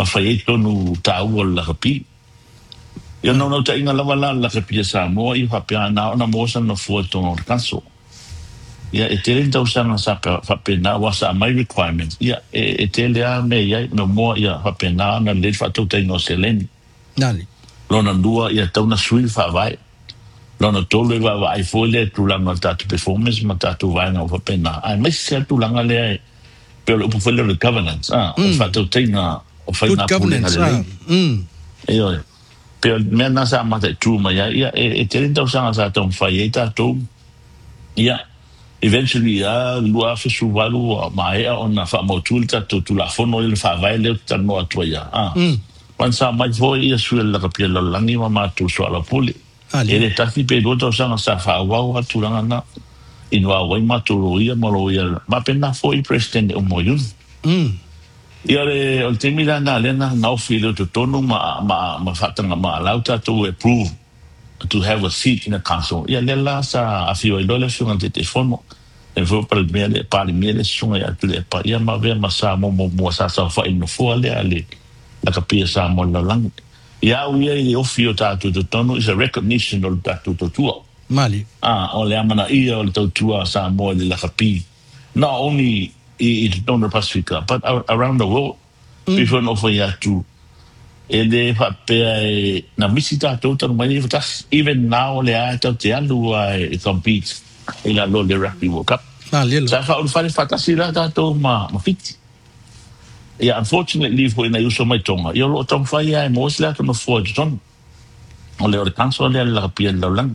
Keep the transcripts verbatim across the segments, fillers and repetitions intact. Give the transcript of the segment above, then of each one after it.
fai tonu tau la kapi ia no no ta inga lava la la kapi sa mo i fa pia na na mo sa no fu to kanso ia e te rinta usanga sa fa pena wa sa my requirements ia e te lea me ia no mo ia fa pena na le fa to te no selen nani lona dua ia tau na sui fa vai lona tole va vai fo le tu la mata performance mata tu vai na fa pena ai mai se tu langa le pero o fo le governance ah fa to te na o fa na pule na le mm ia pero mena sa mata tu ma ia ia e te rinta usanga sa ton fa ia ta tu ia eventually ya lua fe suvalu mai ona fa motulta to tu la fono il fa vai le ta no atoya ah quan sa mai voi ia su la capia la langi ma tu so la puli e le tasi pe do to sa sa fa wa wa tu la na in wa wa ma tu ro ia ma ro ia ma pena foi president o moyun mm ia le o te mila na le na na filo to tonu ma ma ma fa tanga ma lauta to approve to have a seat in the council. Ia le la sa a fio i lole sunga te te fono. E vo pa le mele, pa le mele sunga ia tu le pa. Ia ma vea ma sa mo mo mo sa sa fa ino fua le ale. La kapia sa mo la lang. Ia uia i o fio tatu to tono is a recognition o tatu to tua. Mali. Ah, o le amana ia o le tau tua sa mo le la kapi. Not only i i tono Pacifica, but around the world. Mm. Before no fa ia tu. E le fa pe na visita tota mai fa even now le a to te alu e compete e la lo le rugby world cup ah le sa fa ul fa fa ta sila ta to ma ma fit yeah unfortunately for na uso mai tonga yo lo tom fa ya mo sila to no for ton o le o canso le la pia la lang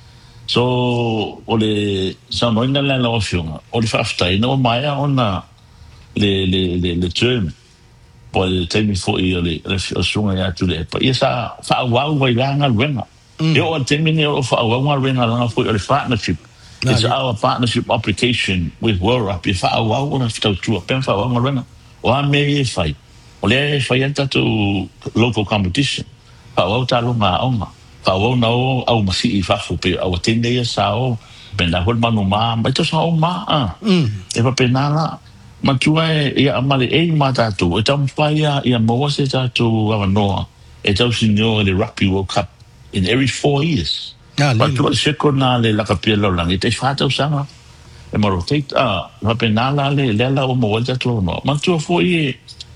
so o le sa no ina la la option o le fa sta no mai ona le le le le term poi te mi fo io le le sunga ya tu le pa isa fa wa wa ya nga wenga yo o te mi o fa wa wa wenga la fo le partnership it's our partnership application with World Rugby fa wa wa sta tu pen fa wa wenga wa me fai o le fa ya tu local competition fa wa ta lo ma o ma fa wa no au ma si fa fo pe au te ne sa o ben la hol manu ma ma to sa o ma ah e fa penala matua ia amale e mata tu e tam paia ia mo se ta tu ava no e tau sinio le rugby world cup in every four years ma tu se kona le la kapia lo lang te fata usanga e mo rotate ah va penala le le la o mo volta tu no ma tu fo i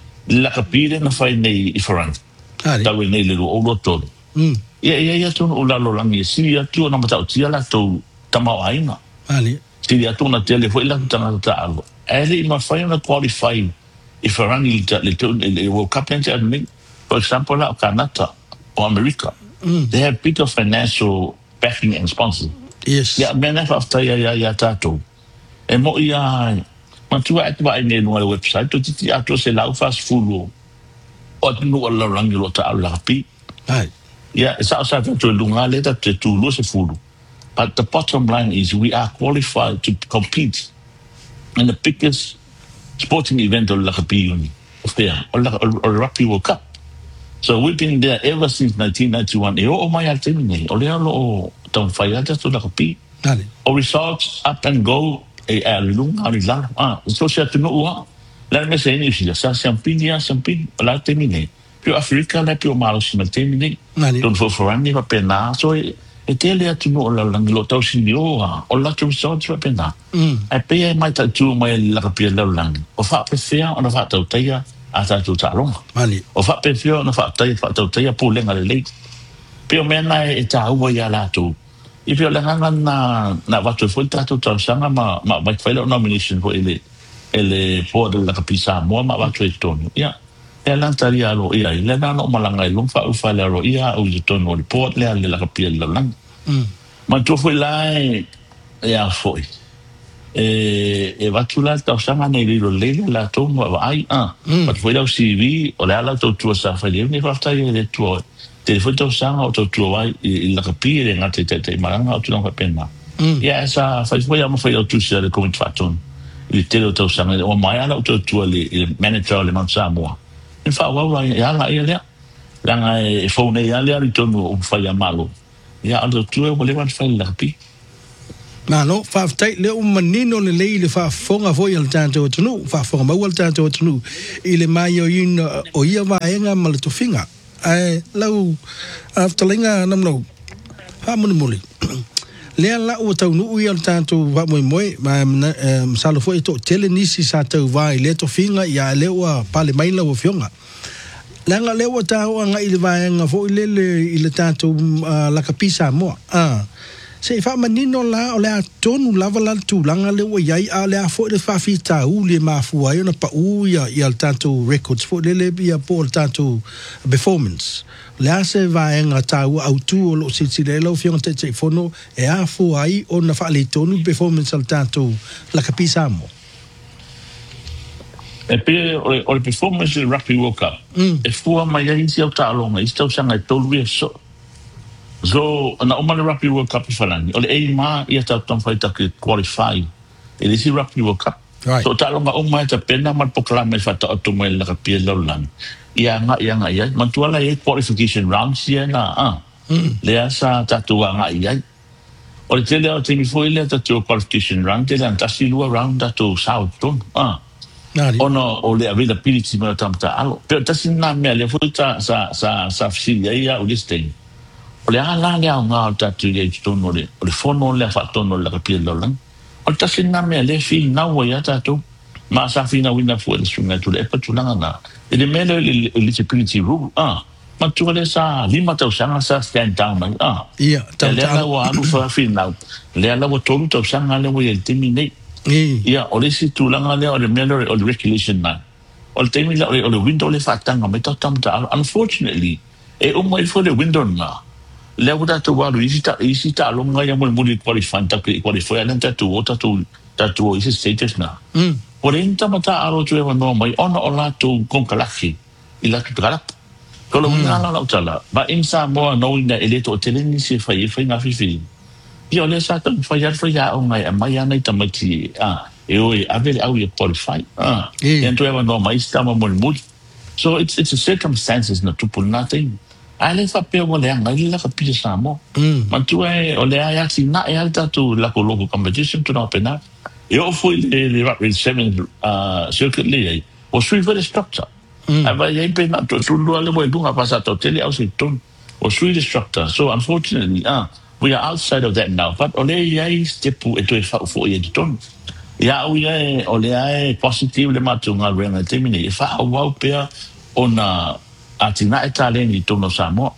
la kapia na fai nei i foran ta we nei le o lo to ia ia ia tu o la lo lang i si ia tu na mata tu la tu tama aina ali si ia tu na tele foi la tanga ta Ali ma fai una qualify if around the the World Cup and for example la Canada or America mm. they have bigger financial backing and sponsors yes ya mena after ya ya ya tato e mo ia ma tu at ba ni no website to ti ato se la fast food o no la rangi lo ta la pi ai ya sa sa to lunga le ta tu lo se food but the bottom line is we are qualified to compete in the biggest sporting event of the rugby union, or the Rugby World Cup. So we've been there ever since nineteen ninety-one. E o mai altemine, o lea lo tau whaiata to the rugby. O results up and go, e a lunga ari la. Ah, so se atu no ua. La me se eni usila, sa siampini ya siampini, la temine. Pio Afrika la pio malo si temine. Don fo forani va pena, so e e te lea tu no la langilo tau sinioa, o la tu results va pena. E pe mai ta tu mai la kapia la lang. O fa pe fea o na fa tau taia a ta tu talong. Mani. O fa pe fea o na fa taia fa tau taia pu lenga le lei. Pe o mena e ta ua ya la tu. I pe o lenga na na va tu fu ta tu tau sanga ma ma mai fa le nomination for ele ele po de la kapisa mo ma va tu e tonu. Ya. E lan taria lo ia le na no malanga i lung fa u fa le ro ia o i tonu le po le le la kapia la lang. Ma tu fu lai ya foi. e e va tu la ta sanga nei lo le la to va ai ah ma foi da C V o la la to tu sa fa le ni fa ta le tu te foi to sanga o to tu vai il la capire na te te maranga o tu non fa pena ya sa fa foi ma foi tu sa le come faton il te lo to sanga o mai ala to tu le manager le man sa mo in fa wa ya la ya le la ngai fo ne ya le ri to no fa ya malo ya ando tu e mo le man fa la pi Ma no fa tai le o manino le le le fa fonga foi al tanto tunu fa fonga ma wal tanto tunu ile mai o in o ia va enga mal to finga ai lau aftalinga nam no ha mun muli le la o tau nu i al tanto va moi moi ma salo foi to tele nisi sa tau vai le to finga ia le o pale mai la o fionga langa le o tau nga ile va enga foi le ile tanto la kapisa mo ah se fa manino la o le tonu lava la tu langa le o yai a le a fo le fa fita u le ma fu ai na pa u ya ya tanto records fo le le bia por tanto performance le a se va en ata u autu o lo si si le lo fion te te fono e a fu ai o na fa le tonu performance al tanto la capisa mo e pe o le performance del Rugby World Cup e fu mai ai si o ta longa i sto sanga tolu so so na o male Rugby World Cup falani o le e ma ia ta ton faita ke qualify e le si Rugby World Cup so ta longa o mai ta pena mal proclame fa ta to mai la kapia lolan ia nga ia nga ia man tu ala e qualification round sia na ah le asa ta tu nga ia o le tele o tini foi le ta tu qualification round te lan ta si lua round ta tu south ton ah ono o le availability ma ta ta alo pe ta sin na me le foi ta sa sa sa fisilia ia o le stain o le ala le nga ta tu le tono le o le fono le fa tono la kapia lolan o ta sin na me le fi na wo ya ta tu ma sa fi na wina fu le sunga tu le pa tu na na e le mele le eligibility rule ah ma tu le sa lima tau sanga sa stand down mai ah ia ta le ala wa anu fa fi na le ala wa tolu tau sanga le wo eliminate ia o le si tu langa le o le mele o le regulation na o le temi o le window le fa tanga mai ta tam ta unfortunately e o mai fo le window na le uda tu wa isi ta isi ta lo nga ya mo mo qualify ta qualify na ta tu ta tu ta tu isi status na mm por enta mata aro tu e no mai ona ola tu con kalaki ila tu galap ko lo nga la tala ba insa mo no ina ele to teleni si fa fa nga fi fi io le sa tu fa ya fa ya o mai mai ya nei tamati ah e o ave au ye qualify ah e tu e no mai sta mo mo so it's it's a circumstances na tu por nothing ale fa pe mo le nga ila ka pi sa mo man tu e o le ya si na e alta tu la ko local competition tu no pena e o foi le le rugby seven uh circuit le o sui for the structure ava ye pe na tu lu ale mo bunga passato tele au si ton o sui the structure so unfortunately ah we are outside of that now but ole ye step e tu fa fo ye ton ya o ye ole ai positive le matunga renga termine e fa wa pe ona atina etale ni tono samo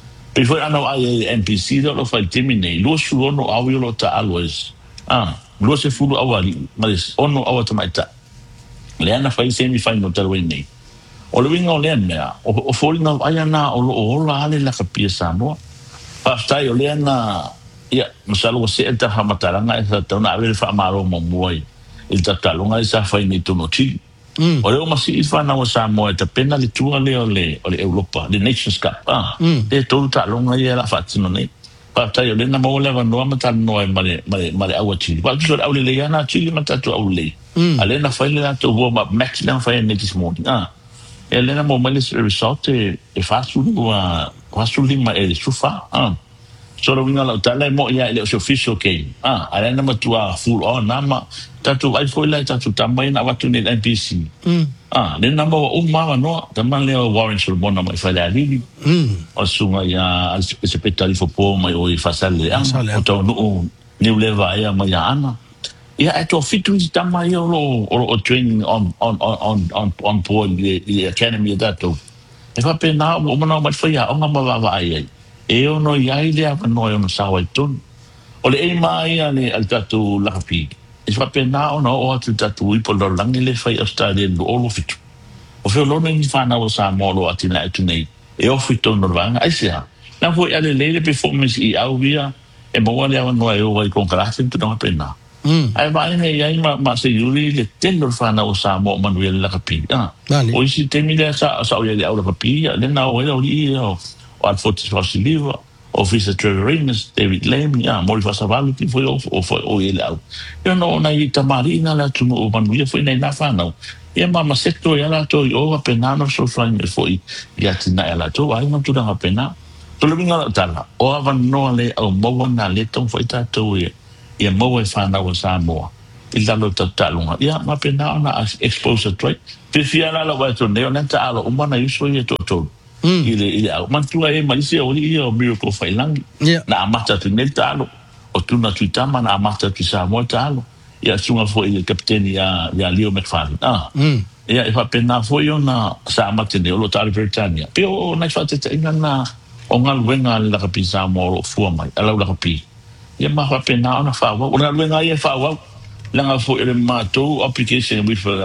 e foi ano ai N P C do lo fa termine lo su ono au yo lo ta always ah lo se fulu awali mas ono awata maita le ana fa semi final tal wini o le winga o le ana o folinga ai ana o o la ale la kapia samo pa stai o le ana ia masalo se enta ha mataranga e sa tona ave fa maro mo moi il tatalonga sa fa ni tono chi o le o masi fa na sa mo e pena le tua le o le o le Europa the Nations Cup ah e to talonga ia la fa tino nei pa tai o le na mo le va no mata no e male male male au chi pa tu au le ya na chi mata tu au le ale na fa le na to wo max na fa ne this morning ah e le na mo male result e fa su wa wa su lima e su fa ah so lo vinga la tala mo ya le official game ah ale na matua full on nama tatu ai foi la tatu tamai na watu ni N P C ah le namba o ma no taman le Warren Solomon na mai fala ali o sunga ya se petali fo po mai o fa sale ah o to no ni leva ya mai ana ya eto fitu tamai o lo o training on on on on on board the academy that to e fa pena o mana mai fa ya o ma va va ai e ono iai le ava noi ono sawa i tonu. O le e mai ane al tatu lakapi. E fa pena ono o atu tatu i polo langi le fai Australia lo olo fitu. O feo lono i whana o sa molo atina etu nei. E o fitu no ranga. Ai sea. Na fo i ale leile performance i au via. E maua le ava noi o wai kongkarasi tu nanga pena. Ai va ane iai ma, ma se yuri le tendo whana o sa mo manuel lakapi. O isi temi le sa sa o ia le au lakapi. Le na o ela o li i o. O Fortis Fossiliva, Officer Trevor Reynolds, David Lamb, yeah, Mori Fasavaluti foi o o foi o ele au. Eu não na ita marina lá tu o manuia foi nem na fana. E a mama sector ela to o a penana so fine foi ia tina ela to ai não tudo a pena. Tu lo vinga tala. O ava no le au mo na le ton foi ta to e. ia mo e fana o Samoa i lalo tatalunga ia ma pena ona exposure trait pe fia la wa to ne ona ta alo umana iso ia to to ile ile man tua e mai se o ia o miracle failang na amata te ne talo o tuna tuitama na amata tu Samoa talo ia sunga fo ile kapteni ya ya Leo McFarlane ah ia e fa pena fo yo na sa amata ne o lo talo Britannia pe o na fa te ina na o ngal wenga la kapisa mo fo mai ala la kapi ia ma fa pena ona fa wa ona wenga ia fa wa langa fo ele mato application we for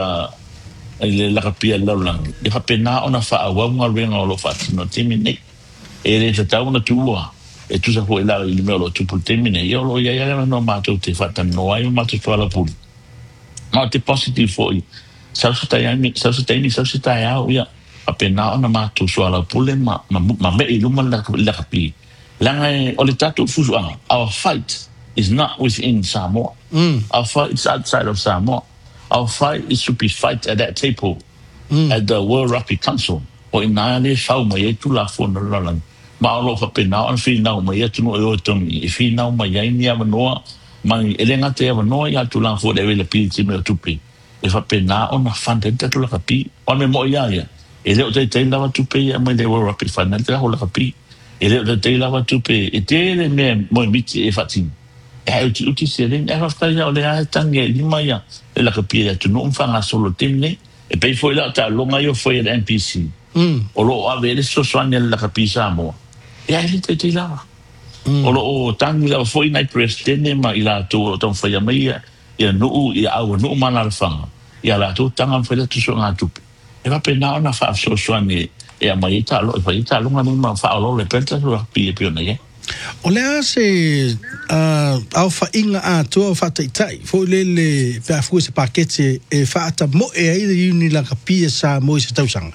ele la kapia la lang ia fa pena ona fa wa ngal wenga o lo fa no timine ele te tau na tua e tu sa fo ela il me lo tu por timine io lo ia ia no mato te fa tan no ai mato fa la pul ma te positive foi sa sa tai mi sa sa tai ni sa sa tai au ia apena ona mato so la pul ma ma me i luma la la kapi langa o le tatu fusu anga our fight is not within Samoa. Mm. Our fight is outside of Samoa. Our fight is to be fight at that table mm. at the World Rugby Council. O ina le fau mai e tu la fona lalang. Ma alo fa pena on fi na mai e tu no e o tongi. E fi na mai ai ni ava noa. Mai ele nga te ava noa ia tu la fo de vele pi ti me tu pi. E fa pena on na fan de tu la kapi. On me mo ia ia. Ele o te te lava tu pe ia mai de World Rugby Final te ho la kapi. Ele o te te lava tu pe e te le me mo miti e fatin. E uti uti se le e fa ya o le a tange di mai ya e la kapia tu no fa nga solo timne e pe foi la ta longa yo foi el N P C mm o lo ave le so soane la kapisa mo e ai te te la o lo o tangi la foi night president ma ila to to fa ya mai ya no ya au no ma la fa ya la to tanga fa le tu so nga tu e va pena ona fa so soane e a mai ta lo fa ta longa ni ma fa lo le penta so pi pi ona ye o le se uh, au fa inga a to fa tai tai fo le le fa fu se pakete e fa ata mo e ai ni la kapia sa mo se tausanga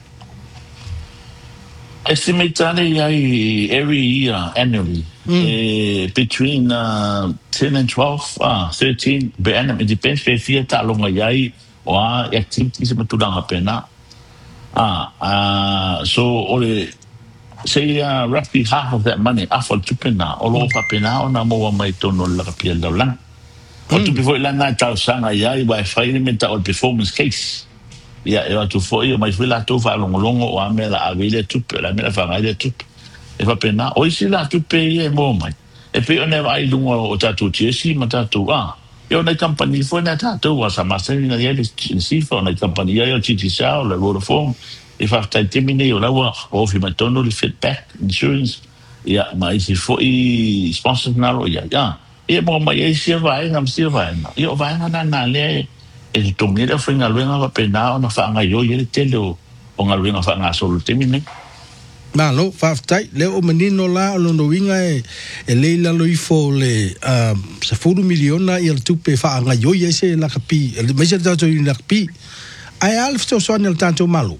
estimately ai every year annually mm. uh, between uh, ten and twelve uh, thirteen be annum it depends pe fia ta longa yai o activities ma tu danga pena ah uh, so ole say uh, roughly half of that money after tupena all over pena ona mo mai tono la kapia la lang o tu before la na ta sanga ya i wa finally ta o performance case ya e tu foi mai foi la tu fa longo longo o me la avile tu la me la fa mai tu e va pena o si la tu pe e mo mai e pe ona vai lungo o ta tu ti si ma ta tu ah io na company foi na ta tu wa sa ma se ni ya si fa na company ya yo ti ti sa la Vodafone if after terminate o lawa o fi matono le feedback insurance ya mai si fo i sponsor na lo ya ya e mo mai e si vai ngam si vai na io vai na na le e to mi le fringa luenga va pena na fa nga yo ye tele o nga luenga fa nga solo terminate ma lo fa tai le o menino la lo no winga e e le la lo i fo le um se fu miliona i el tupe fa nga yo ye se la kapi le me se ta to i la kapi ai alf to so nel tanto malo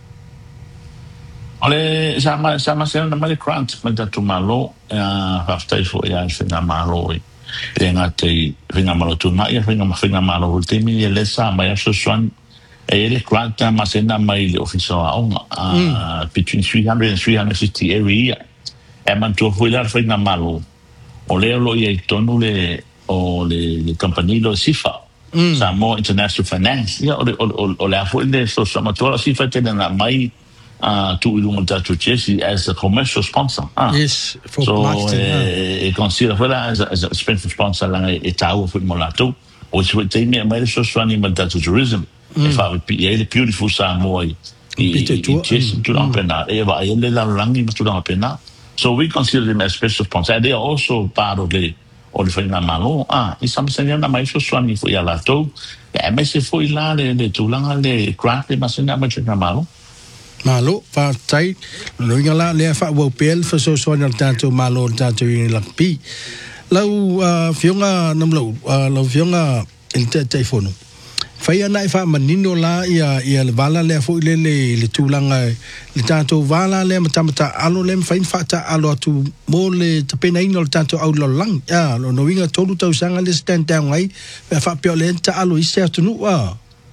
ole sama sama sena na mali grant mata tu malo a haftai fo ya fina malo e nga te fina malo tu na ya fina fina malo ultimi le sama ya so swan e le grant ma sena mai le officer on between three hundred and three hundred fifty every year e man tu fo la fina malo ole lo ye tonu le o le le compagnie lo sifa Samoa International Finance ya ole ole a fo le so sama to la sifa te na mai Uh, to Ilunga Tatu Chesi as a commercial sponsor. Ah. Yes, for so, marketing. Uh, uh. consider whether as a, as a expensive sponsor, like a tower for Molato, which would take me a medical running but that's tourism. Mm. If I would be a beautiful Samoa, Chesi to Lampena, Eva, I ended up running to Lampena. So we consider them as special sponsor. And they are also part of the or the Fina Malo. Ah, it's something that my first running for Yalato. The M S F for Ilale, the Tulanga, the Grant, the Masina Malo. Malo fa tai no ngala le fa wo pel fa so so na tanto malo tanto in la pi lau fionga nam lau lau fionga in te telefono fa ia nai fa manino la ia ia le bala le fo le le le tulanga le tanto vala le matamata alo le fa in fa ta alo tu mo le te pena ino le tanto au lo lang ya no winga tolu tau sanga le stand down ai fa pio le ta alo i se tu nu wa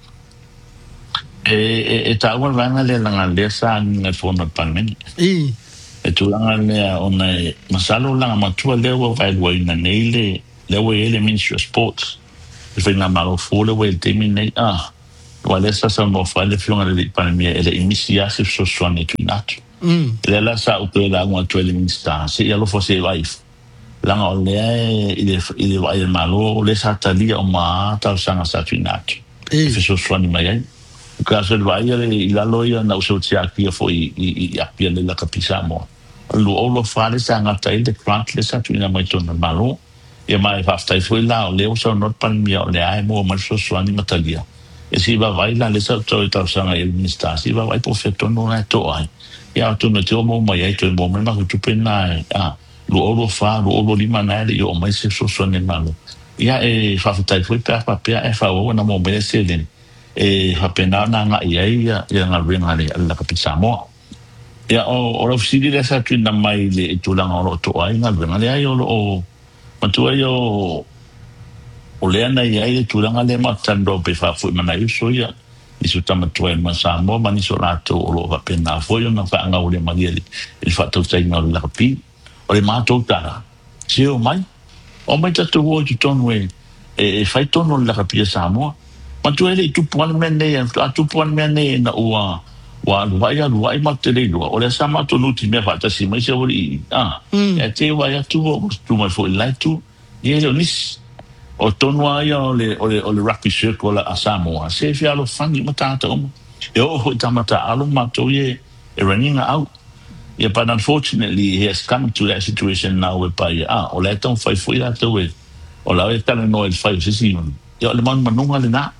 e e ta wa vanga le langa le sa na fona pamen i e tu langa le ona masalo langa matua le wa vai wa na nele le we le Ministry of Sports e fai na malo fo le we te mine ah wa le sa sa mo fa le fiona le pa mi ele imisia se so so ne tu nat Mm. le la sa o pe la ngwa tu le minister se ya lo fo se life la nga le ile ile wa ile malo le sa ta li o ma ta sa nga sa tu nat e fe so so ni mai ka se va ile ila lo ia na so tia ki fo i i a pia le la kapisa mo lo o lo fa le sa nga ta ile grant le sa tu na mai to na malo e mai fa stai foi la o le o so not pan mi o le ai mo ma so so ni matalia e si va vai la le sa to ta sa nga il minister si va vai perfetto non è to ai ya tu no to mo mai ai to mo ma tu pena ah lo o lo fa lo o lo lima na le o mai se so so ni malo ya e fa stai foi per pa per e fa o na mo me se den e fa pena na nga ia ia ia nga ringa le la kapisa mo ya o o si di sa tu na mai le tu la ngo to ai nga ringa le ai o o matua yo o le ana ia ile tulanga le matando pe fa fu mana iso ia iso tama tua ma sa mo mani so lato o lo va pena fo yo na fa nga o le magi il fatto sai no la pi o le mato tara si o mai o mai tatu o tu tonwe e fai tono la pi sa mo matua ile tu pon mene ya tu pon mene na o wa wa ya wa i matele do o le sa mato luti me fa ta si mai se o i ah e te wa ya tu tu mai fo lai tu ye lo nis o tonwa ya o le o le o le rugby circle a Samoa se fi alo fangi matata o e o ho tamata alo mato ye e running out yeah, but unfortunately he has come to that situation now whereby ah o le ton fai foi la to we o la e tala no el fai se si yo le man manunga le na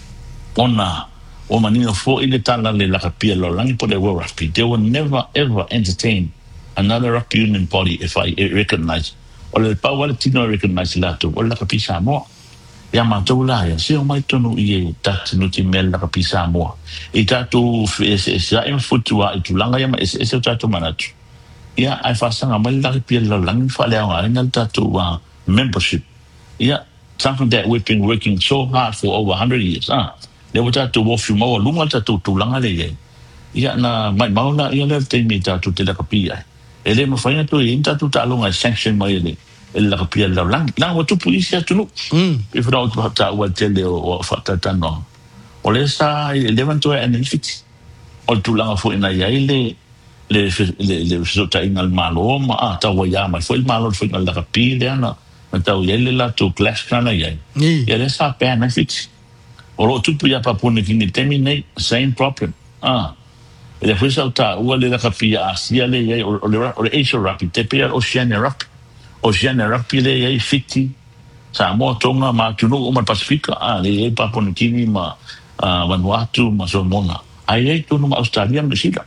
ona o manino fo ile tala le la kapia lo langi po le world rugby they will never ever entertain another rugby union body if I recognize o le pa wale tino recognize la to o la kapisa mo ya ma to la ya se o mai tonu i tat no ti mel la kapisa mo i tatu se se im futua i tu langa ya ma se se tatu manatu ya ai fa sanga mai la kapia lo langi fa le nga ngal tatu wa membership yeah something that we've been working so hard for over one hundred years ah le wata to wo fu mo lunga tatu tu langa le ye ya na mai mauna ya le te mi tatu te la kapia ele mo fanya to inta tu ta longa sanction mai le la kapia la lang lang watu polisi tu no if not ta wa tele o fa ta ta no o le sa le vanto en fit o tu langa fo ina ya ile le le le so ta ingal malo ma ah ta wa ya ma fo il malo fo la kapia le na ta o le la tu clash kana ya ya le sa pa na fit o lo tu ya pa pone kini terminate same problem ah e foi salta o le la kapia asia le ya o le o le Asia Rugby te pe Oceania Rugby Oceania Rugby le ya fiti sa mo tonga ma tu no o ma Pasifika ah le pa pone kini ma Vanuatu ma Samoa ai ai tu no Australia me sila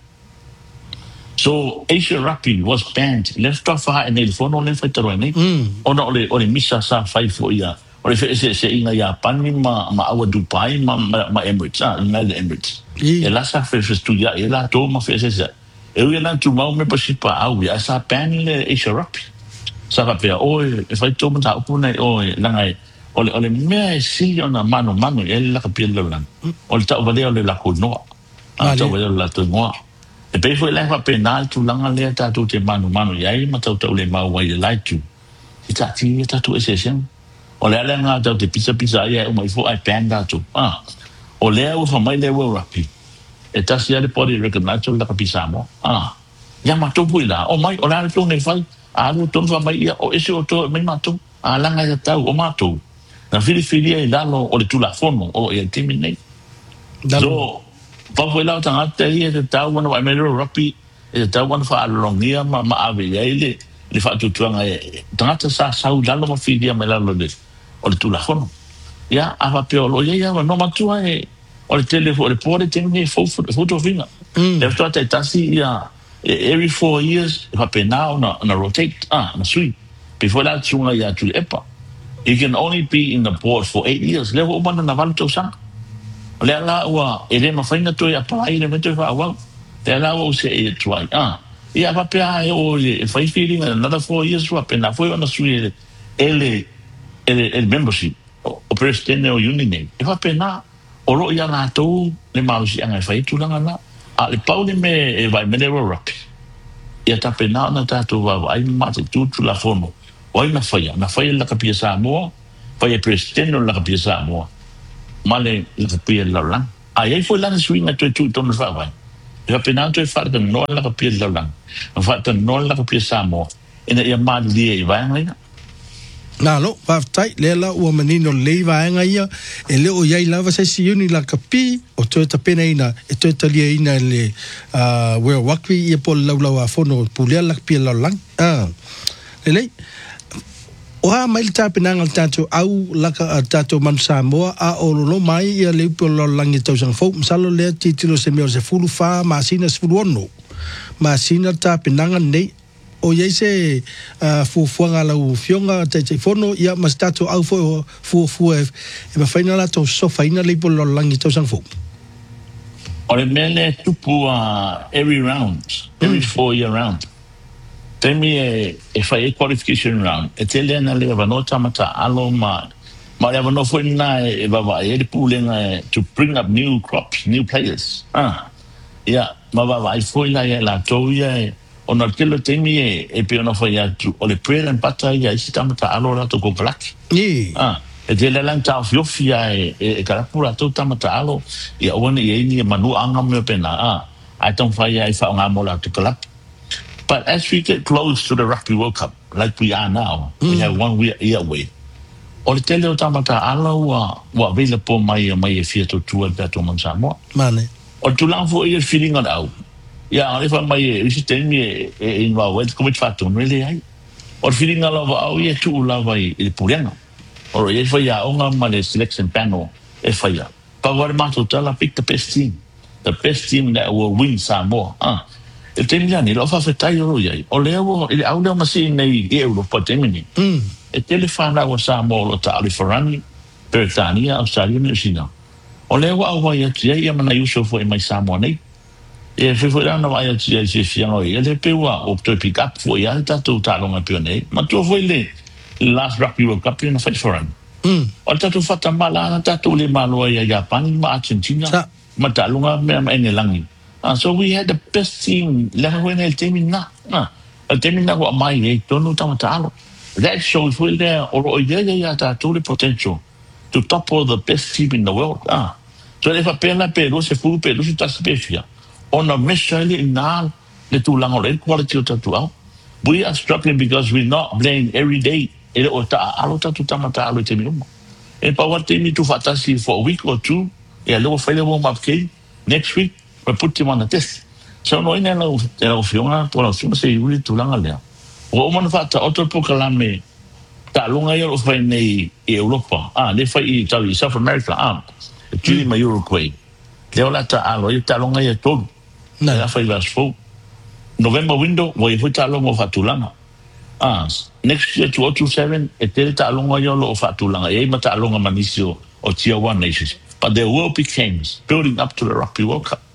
so Asia Rugby was banned left off and el fono le fa tero nei ona ole ole misa sa fai fo ia ole fe se se inga ya pani ma ma awa Dubai ma ma Emirates ah na Emirates e la sa fe studia e la to ma fe se se e u na tu ma me pasipa au ya sa ban le Asia Rugby sa va pe o e fai to ma ta puna o la ngai ole ole me si ona mano mano e la kapia le lan ole ta va le la ko no ah ta va la to no e pe foi leva penal tu langa le ta tu te manu manu yai ma tau tau le ma wai lai tu i ta ti ta tu ese sen o le ala nga tau te pizza pizza ia o mai fo ai panda tu ah o le o fa mai le wo rapi e ta sia le podi recognize la pizza mo ah ya ma tu pui la o mai o la tu ne fai a lu tu fa mai ia o ese o to mai ma tu a langa ya tau o ma tu na fili fili e dalo o le tu la fono o e timine dalo pa foi la tanga te ia te tau wana wa mero rapi e tau wana fa alongia ma ma ave ile le fa tu tuanga e tanga sa sa u dalo ma fidia me la lo de o le tu la fono ya ava pe o lo ia no ma tu e o le telefone le pore te ne fo foto finga le sto te tasi ia every four years fa pe now na na rotate ah na sui before that tunga ya tu epa you can only be in the board for eight years le o mana na valto sa le ala wa ele ma faina to ya pa ile me to fa wa le ala o se e try ah ia pa pe ai o e fai feeling another four years wa pe na foi ona sui ele ele el membership o presidente o union e fa pe na o lo ia na to le ma si anga fai tu langa na a le paule me e vai me le rock ia ta pe na na ta to wa ai ma tu tu la fono oi na faya na faya la kapia Samoa faya president la kapia Samoa male la kapia la lang ai foi la swinga tu tu ton fa vai ya penanto e fa de no la kapia la lang fa de no la kapia Samoa ina ia mal dia vai ngai na lo pa tai le la o menino le vai ngai e le o ia lava se si uni la kapi o to ta pena ina e to ta lia ina le a we wakwi e pol la la fono pulia la kapia la lang ah le o ha mai ta penanga tanto au laka tato man Samoa a o lo mai ia le polo langi tau sang fo msalo le titilo se meo se fulu fa masina se fulu ono masina ta penanga nei o ye se fu fuanga la u fionga te te fono ia mas tato au fo fu fu e ma faina la to so faina le polo langi tau sang fo o le mele tupu a every round every four year round Temi e e fai e qualification round. E te lea na lea wano tamata alo ma. Ma lea wano fwoi na e wawa e eri pūlenga to bring up new crops, new players. Ah. Ia, ma wawa e fwoi la e la tau ia e ona kilo temi e e pe ona fwoi atu. O le prela en pata ia isi tamata alo la to kokalaki. Ni. Ah. E te lea lang tau fiofia e e karapura tau tamata alo. Ia owane e ini e manu anga mea pena. Ah. Ai tau fai e wha onga mo la to kalaki. But as we get close to the Rugby World Cup, like we are now, mm. we have one year away. O le tele o tamata ala wa wa vela po mai mai e fia to tua beto man Samoa. Mane. O tu lang fo e feeling on au. Ya ale fa mai e si ten mi e in wa wet come fatto really ai. O feeling ala wa au e tu la vai e puriana. O e fa ya onga ma le selection panel e fa ya. Pa wa ma to tala pick the best team. The best team that will win Samoa. Ah. E te miliani, lo fa fetai o iai. O leo, ele au leo masi nei e Europa temini. Mm. E te le whana o Samoa lo ta Alifarani, Peritania, Australia, New Zealand. O leo au wai ati ai, amana iuso fo e mai Samoa nei. E whiwhi rana wai ati ai se fiango i. E le pewa o toi pick up fo i ai tatu talonga pio nei. Ma tua fo i le last Rugby World Cup na Whaifarani. Mm. O tatu whata malana tatu le maloa i a Japani, ma Argentina, Sa. ma talonga mea ma ene langi. Uh, so we had the best team. Leha when el team na, na, el team na wa mai e tonu tamatalo. That shows well there or oia ya ta to the potential to topple the best team in the world. Ah, so if a pena pero se fu pero se ta spefia. On a meshali na le tu lango le quality to to. We are struggling because we're not playing every day. Ele o ta alo ta tu tamatalo te mi. E pa wa te mi tu fatasi for a week or two. E a little failure warm up game next week. We put him on the test. So no ina la la fiona por la fiona se yuri tulanga lea. O man fata otro proclame ta lunga yo fa nei Europa. Ah, le fa i ta South America. Ah, Chile ma Uruguay. Le ola ta alo i ta lunga yo todo. Na la fa i vas fo. November window wo i futa lo mo fatulanga. Ah, next year two thousand seven e te ta lunga yo lo fatulanga. E ma ta lunga manisio o tier one nations. But there will be games building up to the Rugby World Cup.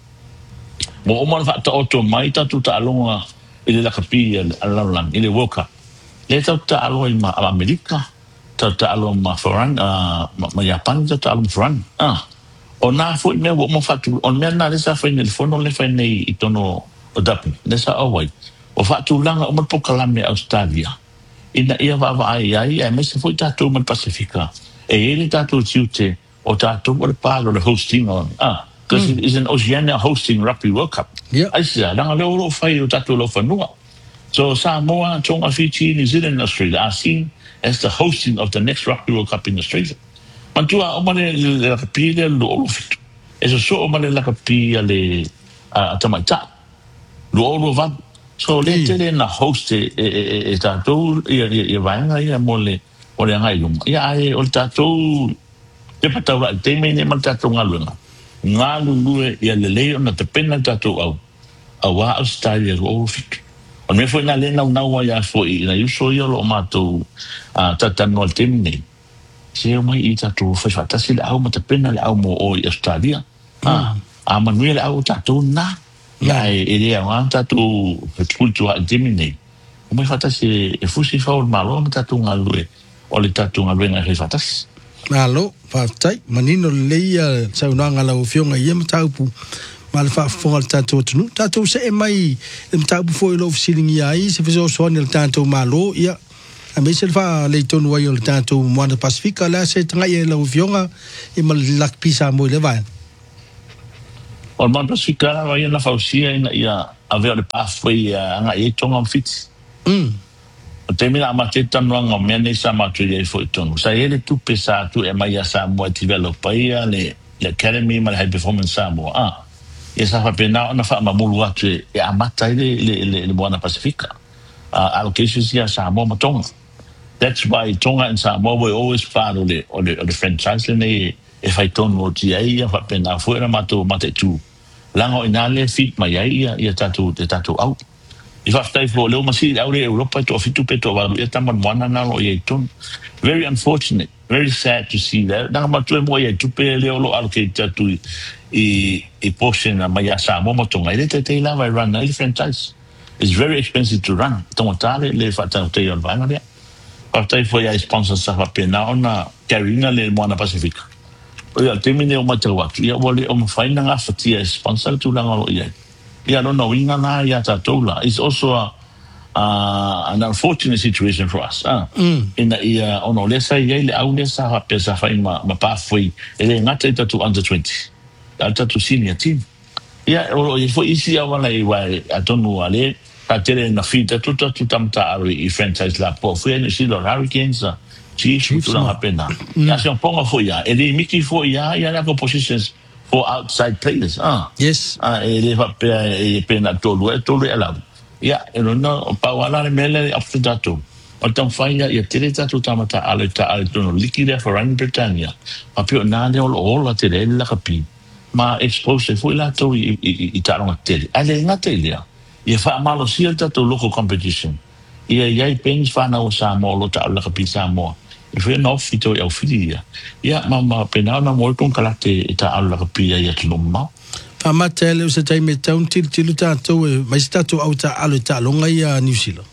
Mo o man fa ta auto mai ta tu ta longa ile la kapi ala lang ile woka le ta ta alo ma Amerika ta ta alo ma foran ma Japan ta ta alo foran ah o na fu me wo mo fa tu on me na le sa fa ni fono le fa ni itono o dapi le sa o wai o fa tu langa o mo po kala me Australia ina ia va va ai ai e me se fu ta tu mo Pacifica e ile ta tu tiute o ta tu mo pa lo hosting on ah because mm. it is an Oceania hosting Rugby World Cup. Yeah. I said, "Nang leo lo fai o tatu lo fanua." So Samoa, Tonga, Fiji, New Zealand, and Australia are seen as the hosting of the next Rugby World Cup in Australia. Mantua o mane le kapi le lo fitu. Eso so o mane la kapi le a tamaita. Lo lo va. So le tele na host e e tatu e e vanga ia mole o le ngai luma. Ia e o tatu te patawa te mene man tatu ngalunga. Ngā lulue ia le leo na te pena tatou au. A wā Australia o fitu. O me foi na le nau nau ai a foi na iuso ia lo mātou tatano al temi nei. Se o mai i tatou fai fatasi le au ma te pena le au mo o i Australia. A manuia le au tatou na. Ia e e lea ngā tatou kultua al temi nei. O mai fatasi e fusi fau malo ma tatou ngā lue. O le tatou ngā lue ngai fai fatasi. Alo, fatai, manino leia sau nanga la fionga ia mataupu. Ma le whaafonga le tātou tunu. Tātou se e mai le mataupu fo i lo fisilingi ai, se fiso soani le tātou malo, ia a me se fa le tonu ai o le tanto moana Pasifika la se tanga e la uvionga e mal lak pisa mo le vai o man Pasifika la vai na fausia ina ia ave le pathway anga e tonga fit mm o te mina ma te tanu anga me ne sa ma tu e fo tonu sa ele tu pesa tu e mai sa mo develop ia le le academy ma high performance sa mo ah e sa fa pena na fa ma mulu atu e amata le le le moana Pasifika allocations ia sa mo ma tonga. That's why Tonga and Samoa were always part of the of the, of the franchise. And they, if I don't know, T A, if I pen a fuera mato mate tu, lango inale fit my ia ia tatu te tatu out. If I stay for leo masi out Europa to fitu peto valu ia taman wana na lo ia ton. Very unfortunate, very sad to see that. Nang matu mo ia tu pe leo lo allocate tatu i i portion na maya Samoa mo Tonga. Ile te te la vai run na franchise. It's very expensive to run. Tonga tale le fata te yon vanga dia. Partai foi a sponsor sa pena ona carina le moana Pasifika. O ia termine o matawatu. Ia wale o mawhaina ngā whatia sponsor tu langa lo ia. Ia no no inga nā ia tātoula. It's also a, uh, an unfortunate situation for us. Uh. mm Ina ia ono lesa ia le au lesa hapea sa whai ma, ma pāwhoi. Ele ngata i tatu under twenty. Tatu senior team. Ia o i fo isi awana i wai atonu ale. Ta tere na fita tuta tu tamta ari i franchise la po fu ene si lo Hurricanes Chiefs tu la pena ya se ponga fo ya e di miki fo ya ya la positions for outside players ah yes ah e le va pe e pena tolu e tolu e la ya e no no pa wala le mele after that o tam faia ya tere ta tu tamata ale ta ale tu no liquida for Run Britannia a pio na ne o o la tere la capi ma expose fo la to i i ta no tere ale na tere ia fa malo sia to local competition ia ia pens fa na o Samoa lo ta la kapi Samoa e fe no fito e ofidia ia mama pena na mo ton kala te ta la kapi ia tu ma fa matele se tai me taun til til ta to mai sta to au ta alo ta longa ia New Zealand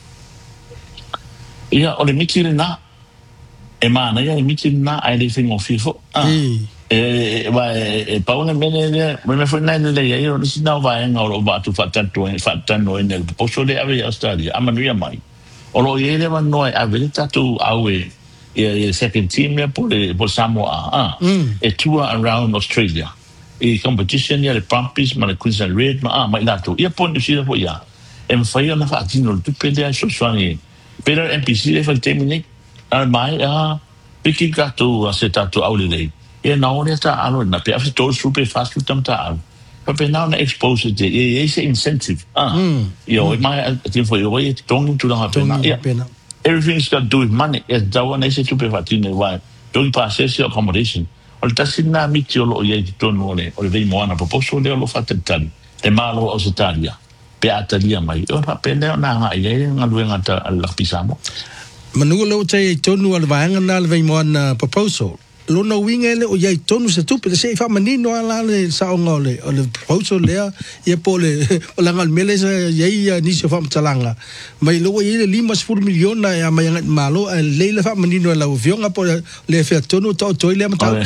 ia o le mitile na e mana ia mitile na ai le fingo fifo ah e va e pauna mene ne me foi nai le ia io si no va en oro va tu fa tanto en fa tanto en el posto de ave Australia amanuia mai o lo ie le van noi ave tatu awe e second team ne por por Samoa ah e tour around Australia e competition ia le Brumbies ma le Queensland Red ma ah mai lato ia pon si fo ia e fai ona fa tino tu pele so soani pero N P C le fa termine al mai ah piki gato se tatu aule le e na ora ta alo na pe after to super fast to tam ta pa pe na na expose it e e incentive ah yo it my thing for you way don't to la pena yeah everything's got to do with money is da one is super fast in why don't pass your accommodation o ta sinna mi ti lo ye to no le o le mo ana proposto le lo fatta tan e malo o Italia pe atalia mai o pa pe na na ye nga lu nga ta la pisamo manu lo tai tonu al vanga na le mo ana proposal lo no wingele o ye tonu se tu pe se fa manino ala le sa ngole o le proposal le ye pole o la ngal mele ye ni se fa mtalanga mai lo ye le lima spur milion na ya mai malo le le fa manino la o vionga po le fe tonu to to le mata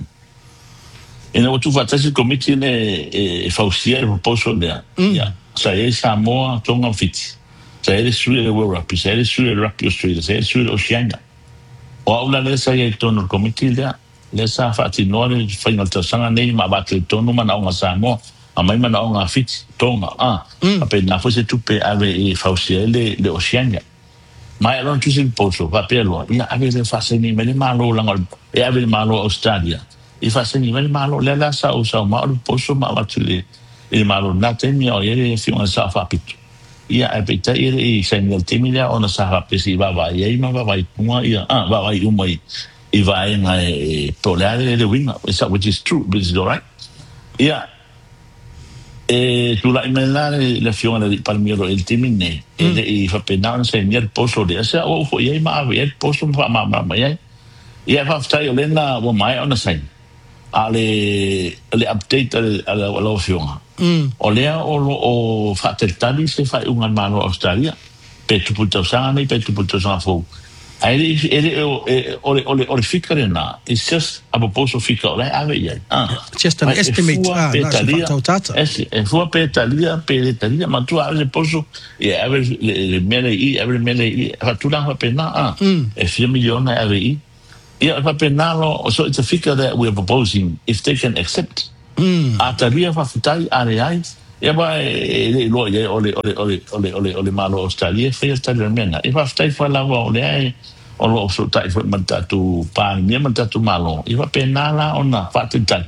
ina o tu fa tasi committee ne e fausia e proposal le ya sa ye Samoa Tonga fit sa ye su le World Rugby sa ye su le Rugby Australia sa ye su le Oceania o aula le sa ye tonu committee le le sa fa ti no le final ta sanga nei ma ba te tonu mana o Samoa a mai mana o fit Tonga ah a pe na fo se tu pe ave e fausia le le Oceania mai alon tu sin poso va pe lo ina ave le fa se ni me le malo la e ave le malo Australia i fa se ni me le malo le la sa o sa ma o poso ma va tu le il malo na te mi o ye fi on sa fa pitu ia e pe ta ia e se ni te mi le ona sa fa pe si va va ia ma va vai kuma ia ah va vai um mai i vai na e polare le winga which is true but it's all right ia e tu la imela le fiona di palmiero il timine e i fa pe na se ni il posto de sa o fo ia ma ave il posto ma ma ma ia ia fa sta io lena o mai ona sai ale le update ala ala fiona o lea o o fa tali se fa un mano Australia pe tu puto sana ni pe tu puto sana fo Ele ele ole ole ole fikare na. It's just a proposal fika ole ave ia. Ah. Just an Ai, e estimate. fua Ah, pe na se talia. whātau tata. Es e fua pe talia pe talia ma tu ave poso e ave le mele i ave mele i fa tu la pe na. Ah. E five miliona ave i. Ia fa pe na lo so it's a figure that we're proposing if they can accept. Mm. A talia fa fitai are ai. Ia ba e lo ia ole ole ole ole ole ole malo Australia fa Australia mena. E fa fitai fa la ole ai. O lo so tai fa mantatu pa ni mantatu malo. I va penala ona fa titai.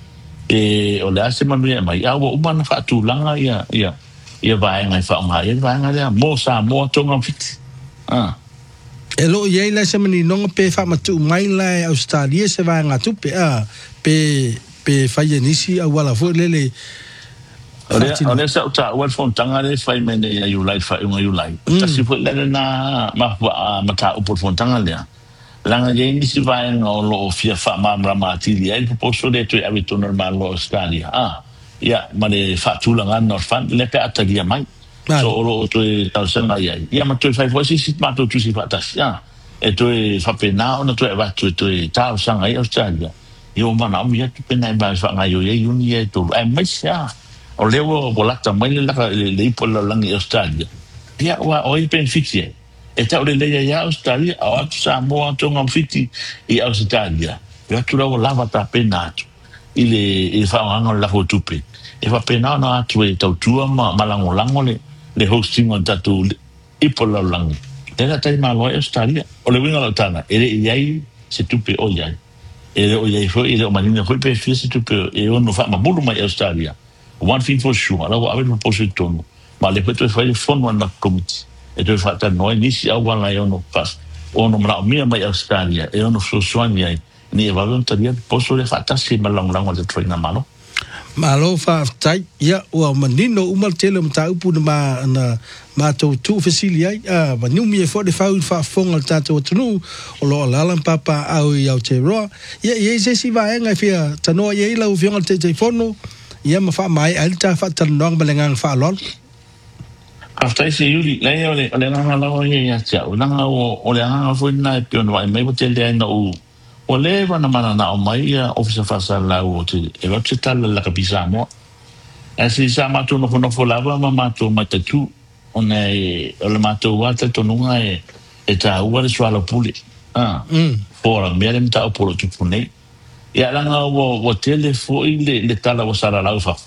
E o le ase manu ia mai au o mana fa tu langa ia ia ia vai ngai fa mai ia vai ngai mo sa mo tonga fit. Ah. E lo iei la se mani nonga pe wha matu mai lai Australia se vai ngā tupe a pe pe whaia nisi a wala fo lele. Ole ole sa uta wal fon tanga le fai mene ia you like fa you like. Ta si fo le na ma ma ta upo fon tanga le. Langa ye nisi vai no lo fia fa ma ma ma ti ia il posto de tu avito normal lo Australia. Ah. Ia ma le fa tu langa no fan le pe atagia mai. So lo to e tau sanga ia. Ia ma tu fai fo si si ma tu tu si fa ta sia. E tu e fa pena ona tu e va tu tu e tau sanga ia Australia. Io ma na mi tu pena ba fa nga yo ye uni e tu e mai sia. O lewo bolata mai le la le po la langi Australia. Ia wa o i pen fixie. E tau le le ia Australia o atu sa mo atu ngam fiti i Australia. Ia tu la lava ta pena tu. Ile e fa nga la fo tupe. E fa pena no atu e tau tua ma malango lango le le hosting on tatu i po la langi. E la tai malo Australia. O le winga la tana. E le iai se tupe o iai. E le o iai fo i le o manina fo i pe fia se tupe e o no fa ma bulu mai Australia. One thing for sure, ala wa ave po se tono. Ma le peto fa le fono na committee. E to fa ta no inisi a wala yo no pas. O no mra mia mai Australia, e no so soani ai. Ni e voluntaria poso le fa ta se malang lang de traina malo. Malo fa tai ya o manino umal tele mta upu na na ma to tu facility ai a va nu mi fo de fa fa fonga tato tunu o lo lalan papa au ya te ro. Ye ye se si va nga fia tano ye la u fiona te te fono. Ia ma fa mai al ta fa tan nong belengang fa lol. After se yuli le ole ole nga la o ye ya cha o nga o ole nga fo na pe no mai mo te le na o o le va na mana na o mai ya officer fa sa la o te e va te tal la kapisa mo e si sa ma tu no fo no fo la va ma ma tu ma te tu ona e ole ma tu wa te tonu nga e e ta u le swala puli ah fo la me le mta o polo tu pune ia langa o o tele fo ile le tala o sala la fa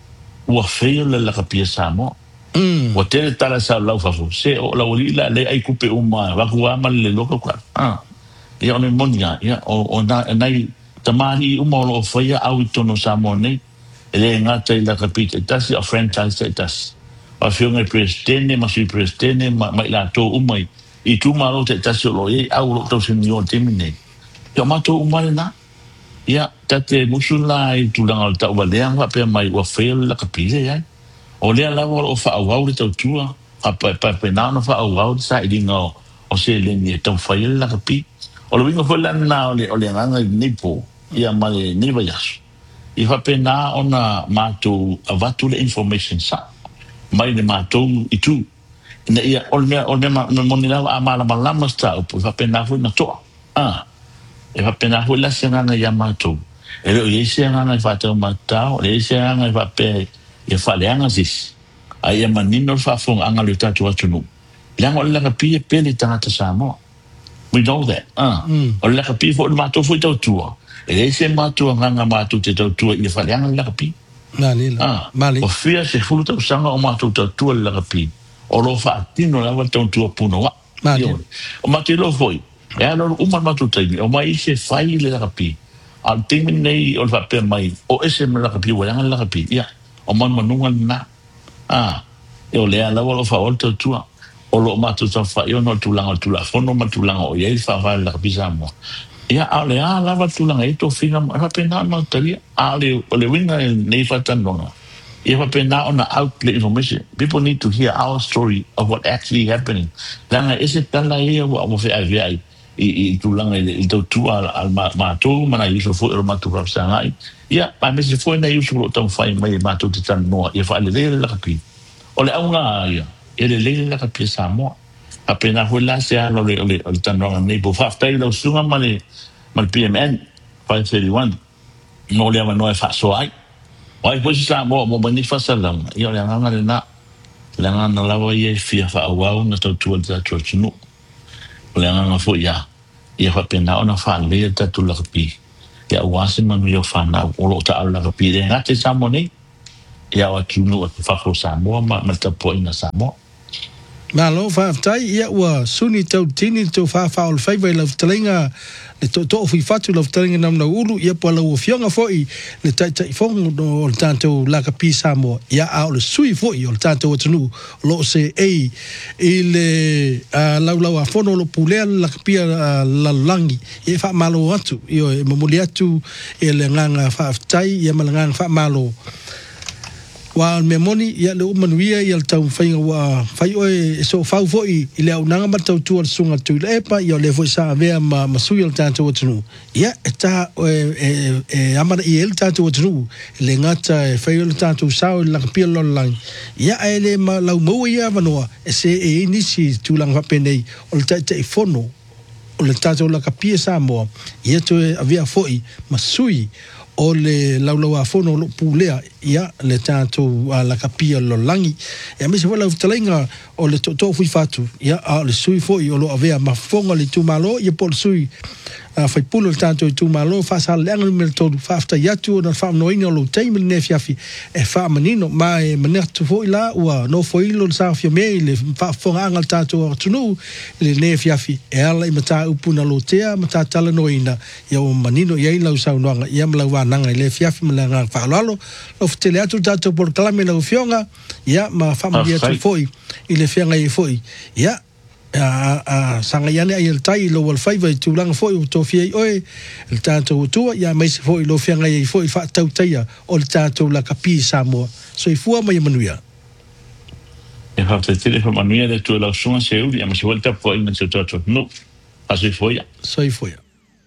o feio le la kapia sa mo mm o tele tala sa la fa fo se o la o la le ai kupe o ma va ku ama le loko kwa ah ia ne monia ia o o na nai tamari o mo lo feia au tono sa mo nei ele nga te la kapita tasi a franchise tas a fiona presidente ma si presidente ma mai la to o mai i tu ma lo te tasi lo e au lo to se ni o temine yo ma to o mai na ia tate musula i tulanga o tau walea wa pe mai wa fail la kapile ya o le la o fa au le tau tua a pa pa pe na no fa au sa i dingo o se le ni tau fail la kapi o lo wingo fola na o le o le nga ni po ia ma le ni va yas i fa pe na ona ma tu avatu le information sa mai le ma tu i tu na ia o le o le ma mo ni la ma la ma la ma sta o fa pe na fu na to ah e va pena hula senga na yamato e lo yese nga na fa to mata o yese nga va pe e fa le anga sis ai ma nino fa fon anga le tatu atunu la ngo la pi e pe le tata samo we know that ah o la pi fo ma to fo to tu e yese ma to nga nga ma to te to tu e fa le anga la pi mali ah mali o fia se fu to sanga o ma to to tu la pi o lo fa tino la va to tu puno wa o ma te lo foi e ano uma matutai o mai se fai le rapi al timi nei o va pe mai o ese me la rapi wa la rapi ya o man manunga na ah e o le ala o fa o to tua o lo matu sa fa yo no tulanga tula fono matulanga o ye fa va la rapi samo ya ale ala va tulanga e to finga va pe na matali ale o le winga nei fa tanonga e va pe na ona outlet information people need to hear our story of what actually happening langa ese tala e o mo fe avia i i tulanga i to tu al al ma to mana i so fo ma tu ra sanga ia pa me se fo na i so to fai mai ma to te tan no e fa le le la kapi o le aunga ia e le le la kapi sa mo apena hula se lo le le le tanong nei bo fa tai lo sunga male mal P M N five thirty-one no le ma no fa so ai ai po sa mo mo bani fa salam io le nganga le na le nganga la wo ye fia fa wa na to tu za church no le nganga fo ya ia fa pena ona fa le ta tu la pi ya wa se manu yo fa na o lo ta ala pi de ngate sa mo nei ia wa tu no fa fo sa mo ma ma ta po ina sa mo Malo fa tai ia wa suni tau tini tau fa fa ol fai vai la talinga le to to fi fatu la talinga nam na ulu ia po la fionga foi le tai tai fong no tanto la ka pisa mo ia a le sui foi ol tanto tunu lo se e il la la fono lo pulea la ka pia la langi e fa malo atu io mo muliatu e le nganga fa tai ia malanga fa malo wa memoni ya le manuia ya tau fai wa fai oi so fau foi ile au nanga matau tu al sunga tu le pa yo le foi sa vea ma masui al tanto tunu ya eta e e amana i el tanto tunu le ngata fai al tanto sa la pia lo lang ya ele ma la mo ya vanoa se e inisi tu lang va penei o ta te fono o le tanto la kapia sa mo ya to avia foi masui o le laulaua fono lo pulea ia le tanto la kapia lo langi e me se vola utalenga o le to to fui fatu ia a le sui foi o lo avea ma fonga le tu malo ia por sui a fai pulo tanto tu malo fa sa le angel mel todo fa afta ya tu na fa no ino lo time ne fiafi e fa manino ma e manertu foi la o no foi lo sa fio me le fa fonga angal tanto tu no le ne fiafi e ala i mata upuna lo tea mata tala no ina ia o manino ia la usa no ia mla wa nanga le fiafi mla nga fa lo lo ftele atu tanto por clame la fionga ia ma fa ma dia tu foi ile fianga i foi ia a a sanga yane ai el tai lo wal fai vai tu lang foi to fi oi el tanto tu ya mai se foi lo fianga i foi fa tau taia o el tanto la capi samo so i fu mai manuia e ha te tele fa manuia de tu la sunga se u ya ma se volta po in se to no aso foi ya so i foi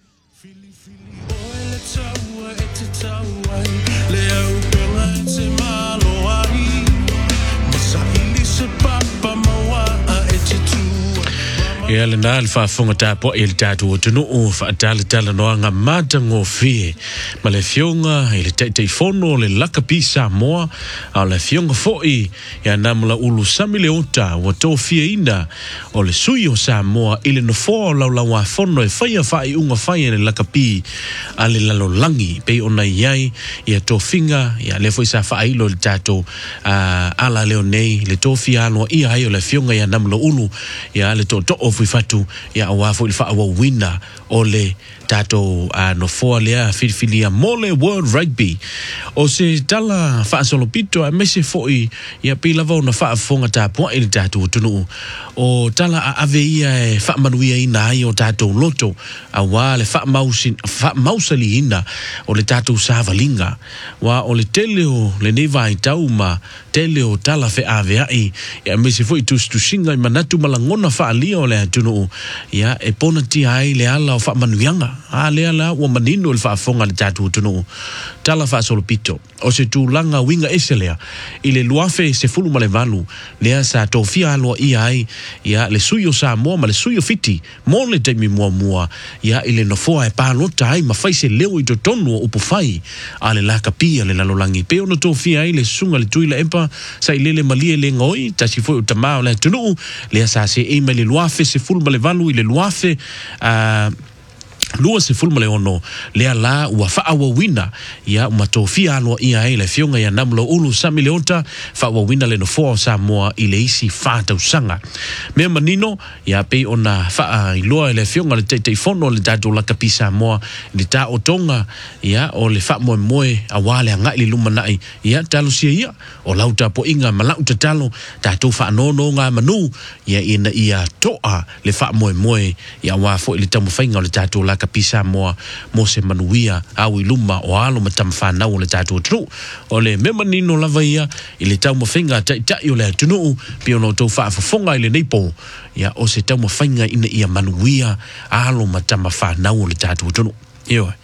e le na le fa fonga ta po il tatu o tunu o fa tala tala no nga mata ngo fi ma le fionga il te te fono le laka pisa mo a le fionga foi ya namla ulu samile ota o to fi ina o le suyo sa mo ile no fo la la wa fono e fa fa i unga fa le laka pi a le lalo langi pe ona yai ya to finga ya le foi sa fa i lo le tatu a ala le nei le to fi ano i ai o le fionga ya namla ulu ya le to to fui fatu ya wa fo fa wa winna ole tato a no fo lea filfilia mole world rugby o se tala fa solo pito a mese foi ya pila va na fa fonga ta po il tato tunu o tala a aveia e fa manuia ina ai o tato loto a wa le fa mausin fa mausali ina o le tato savalinga wa o le teleo le neva i tauma teleo tala fe avea i ya mese foi tu tu singa manatu malangona fa ali o le tunu ya e pona ti ai le ala o fa manuianga a le ala o manino le fa fonga le tatu tunu tala fa solo pito o se tu langa winga eselea ile luafe se fulu male valu le sa tofia lo i ai ya le suyo sa mo ma le suyo fiti mo le te mi mo mo ya ile no fo e pa lo tai ma fai se leo i to tonu o pufai ale la kapia le la lolangi pe ono tofia ai le sunga le tuila empa sa ile le malie le ngoi ta si fo tama le tunu le sa se e le luafe se fulu male valu ile luafe a lua se fulma le ono le ala ua faa wa wina ya matofia alo ia ele fionga ya namlo ulu sami leota faa wa wina le no fo sa moa ile isi fata usanga me manino ya pe ona faa iloa ele fionga le te te fono le dado la kapisa moa le ta otonga ya o le faa moe moe awale anga ili lumanai ya talo sia ia o lauta po inga malauta talo tato faa nono nga manu ya ina ia toa le faa moe moe ya wafo ili tamu fainga le tato la kapisa moa mo se manuia au iluma o alo matamfana o le tatu tru o le memanino lavaia ile tau mo finga tai tai o le tunu pio no to fa fonga ile nepo ya o se tau mo finga ina ia manuia alo matamfana o le tatu tru yo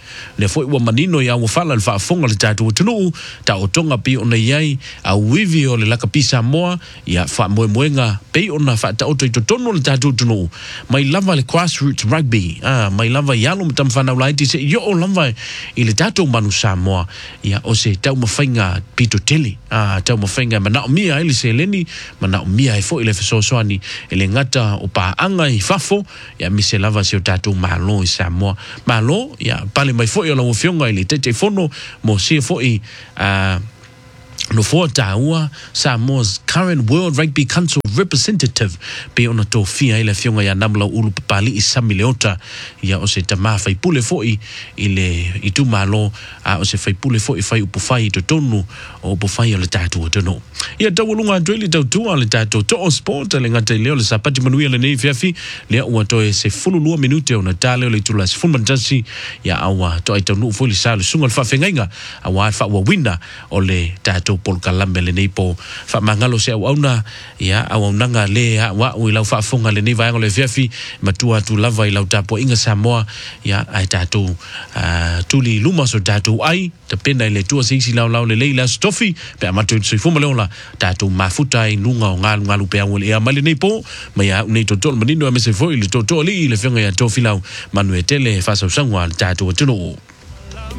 le foi wa manino ya wa fala le fa fonga le tatu tunu ta o tonga pi ona yai a wivi o le laka pisa moa ya fa moe moenga pe ona fa ta o to tono le tatu tunu mai lava le grassroots rugby ah mai lava yalo mtam fana lai ti se yo o lava i le tatu manu Samoa ya o se tau mafainga pito tele ah tau mafainga mana mia ile se leni mana mia e fo ile feso soani ele ngata o pa anga i fafo ya mi se lava se o tatu malo i Samoa malo ya pale mai fo yo la fionga ile te fono mo se fo i ah no for taua Samoa's current World Rugby Council representative pe ona to fia ile fionga ya namla ulu pali i samileota ya o se tama fai pule foi ile i tu malo a o se fai pule foi fai upu fai to tonu o upu fai le tatu tono ia tau lunga dweli tau tua le tatu to o sport le ngata leo le sapati manuia le nei fiafi le ua to e se fulu lua minute o natale o le tula se fulu mantasi ya awa to ai tau nu foi le sa le sunga le fa fengainga awa fa wa winda o le tatu Paul Kalambe le nei po fa mangalo se au na ya au nanga le wa u lau fa fonga le nei vai le fiafi matua tu lava i lau tapo inga Samoa ya ai tatu uh, tuli luma so tatu ai te pena ile tua sisi lau lau le leila stofi pe amatu se fuma leola tatu mafuta i nunga o ngalu ngalu pe au le amale nei po ma ya nei totol manino me se foi le totoli le fenga ya tofi lau manuetele fa so sangwa tatu tunu